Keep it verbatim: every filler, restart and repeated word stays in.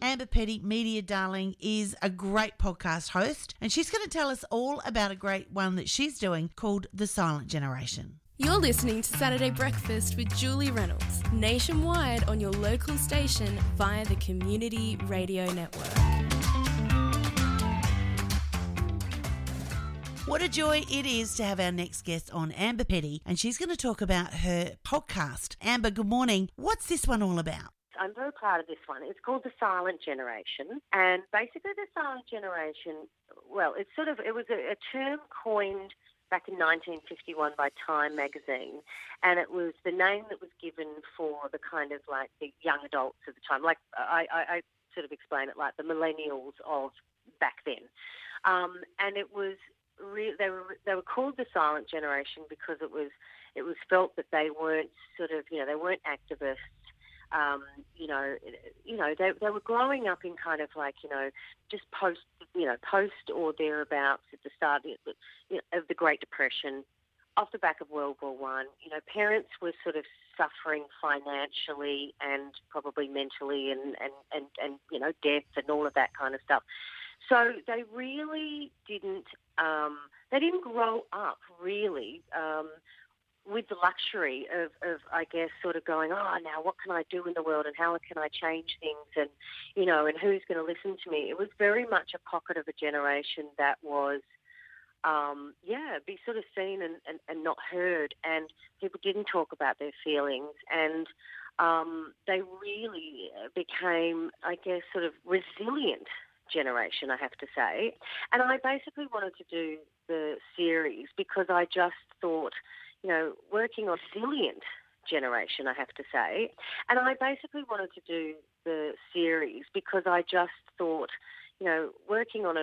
Amber Petty, media darling, is a great podcast host, and she's going to tell us all about a great one that she's doing called The Silent Generation. You're listening to Saturday Breakfast with Julie Reynolds, nationwide on your local station via the Community Radio Network. What a joy it is to have our next guest on, Amber Petty, and she's going to talk about her podcast. Amber, good morning. What's this one all about? I'm very proud of this one. It's called The Silent Generation. And basically the Silent Generation, well, it's sort of, it was a, a term coined back in nineteen fifty-one by Time magazine. And it was the name that was given for the kind of like the young adults of the time. Like I, I, I sort of explain it like the millennials of back then. Um, and it was, re- they were they were called the Silent Generation because it was it was felt that they weren't sort of, you know, they weren't activists. Um, you know, you know, they they were growing up in kind of like, you know, just post, you know, post or thereabouts at the start of the, you know, of the Great Depression, off the back of World War One. You know, parents were sort of suffering financially and probably mentally, and and and, and you know, death and all of that kind of stuff. So they really didn't, um, they didn't grow up really. Um, with the luxury of, of, I guess, sort of going, oh, now what can I do in the world and how can I change things and, you know, and who's going to listen to me? It was very much a pocket of a generation that was, um, yeah, be sort of seen and, and, and not heard, and people didn't talk about their feelings, and um, they really became, I guess, sort of resilient generation, I have to say. And I basically wanted to do the series because I just thought, you know, working on resilient generation, I have to say. And I basically wanted to do the series because I just thought, you know, working on a